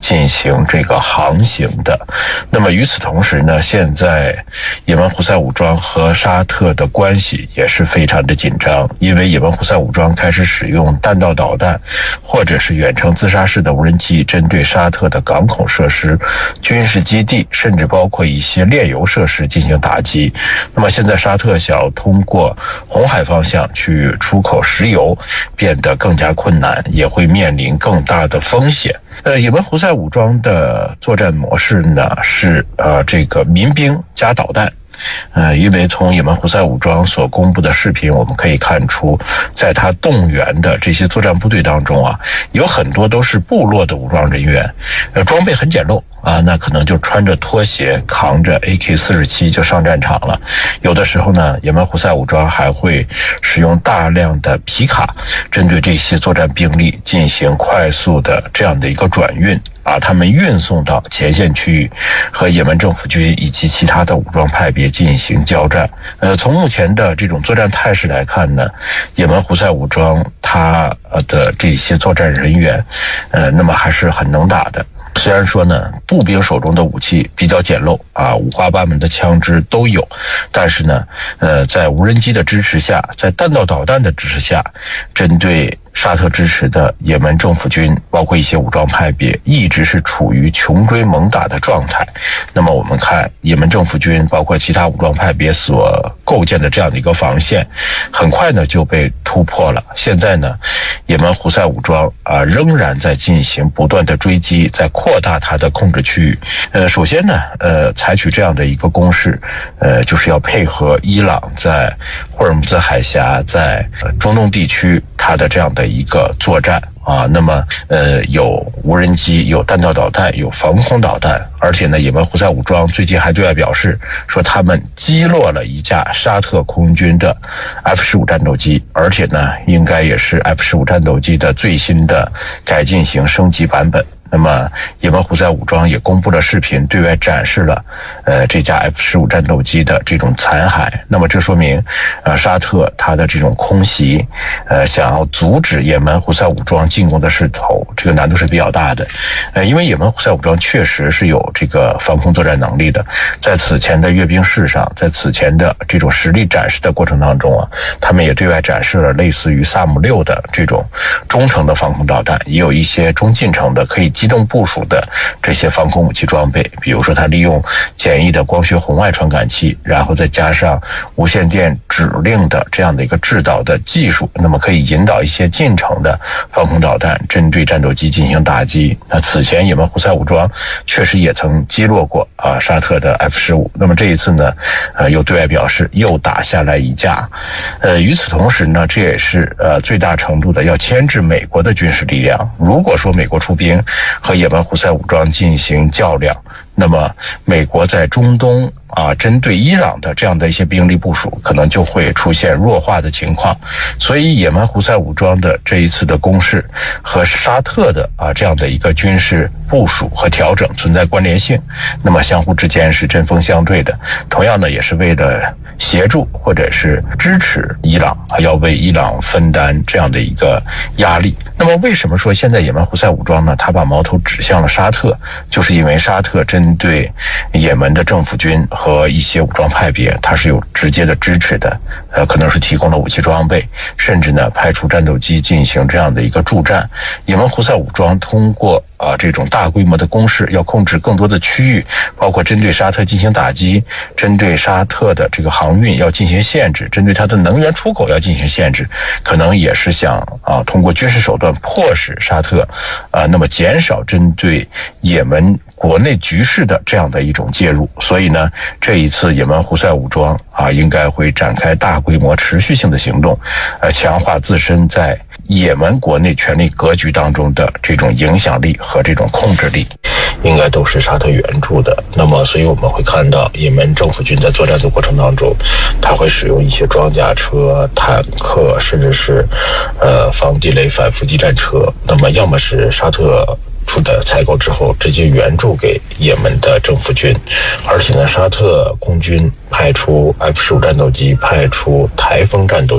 进行这个航行的。那么与此同时呢，现在也门胡塞武装和沙特的关系也是非常的紧张，因为也门胡塞武装开始使用弹道导弹或者是远程自杀式的无人机针对沙特的港口设施、军事基地，甚至包括一些炼油设施进行打击。那么现在沙特想要通过红海方向去出口石油变得更加困难，也会面临更大的风险。也门胡塞武装的作战模式呢是这个民兵加导弹。因为从也门胡塞武装所公布的视频我们可以看出，在他动员的这些作战部队当中啊，有很多都是部落的武装人员，装备很简陋啊，那可能就穿着拖鞋扛着 AK-47 就上战场了。有的时候呢，也门胡塞武装还会使用大量的皮卡，针对这些作战兵力进行快速的这样的一个转运，把他们运送到前线区域，和也门政府军以及其他的武装派别进行交战。从目前的这种作战态势来看呢，也门胡塞武装它的这些作战人员，那么还是很能打的。虽然说呢，步兵手中的武器比较简陋啊，五花八门的枪支都有，但是呢，在无人机的支持下，在弹道导弹的支持下，针对沙特支持的也门政府军，包括一些武装派别，一直是处于穷追猛打的状态。那么我们看也门政府军，包括其他武装派别所构建的这样的一个防线，很快呢就被突破了。现在呢，也门胡塞武装仍然在进行不断的追击，在扩大它的控制区域。首先呢，采取这样的一个攻势，就是要配合伊朗在霍尔木兹海峡、在中东地区它的这样的一个作战啊。那么有无人机，有弹道导弹，有防空导弹，而且呢，也门胡塞武装最近还对外表示说，他们击落了一架沙特空军的 F-15战斗机，而且呢，应该也是 F-15战斗机的最新的改进型升级版本。那么也门胡塞武装也公布了视频，对外展示了这架 F-15战斗机的这种残骸。那么这说明沙特它的这种空袭想要阻止也门胡塞武装进攻的势头，这个难度是比较大的。因为也门胡塞武装确实是有这个防空作战能力的，在此前的阅兵式上，在此前的这种实力展示的过程当中啊，他们也对外展示了类似于萨姆6的这种中程的防空导弹，也有一些中近程的可以机动部署的这些防空武器装备。比如说它利用简易的光学红外传感器，然后再加上无线电指令的这样的一个制导的技术，那么可以引导一些近程的防空导弹针对战斗机进行打击。那此前也门胡塞武装确实也曾击落过沙特的 F-15，那么这一次呢又对外表示又打下来一架。与此同时呢，这也是最大程度的要牵制美国的军事力量。如果说美国出兵和也门胡塞武装进行较量，那么美国在中东针对伊朗的这样的一些兵力部署可能就会出现弱化的情况。所以也门胡塞武装的这一次的攻势和沙特的这样的一个军事部署和调整存在关联性，那么相互之间是针锋相对的。同样呢，也是为了协助或者是支持伊朗，要为伊朗分担这样的一个压力。那么为什么说现在也门胡塞武装呢，他把矛头指向了沙特，就是因为沙特针对也门的政府军和一些武装派别，它是有直接的支持的，可能是提供了武器装备，甚至呢派出战斗机进行这样的一个助战。也门胡塞武装通过这种大规模的攻势，要控制更多的区域，包括针对沙特进行打击，针对沙特的这个航运要进行限制，针对它的能源出口要进行限制，可能也是想通过军事手段迫使沙特那么减少针对也门国内局势的这样的一种介入。所以呢，这一次也门胡塞武装应该会展开大规模持续性的行动，强化自身在也门国内权力格局当中的这种影响力和这种控制力，应该都是沙特援助的。那么所以我们会看到也门政府军在作战的过程当中，他会使用一些装甲车、坦克，甚至是防地雷反伏击战车，那么要么是沙特出的采购之后直接援助给也门的政府军，而且呢，沙特空军派出 F-15战斗机，派出台风战斗